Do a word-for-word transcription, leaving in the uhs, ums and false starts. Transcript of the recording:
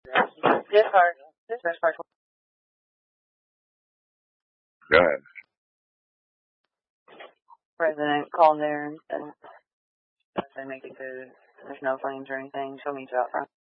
Dispatch. Dispatch. Go ahead. President called there and said they make it good. There's no claims or anything. She'll meet you out front.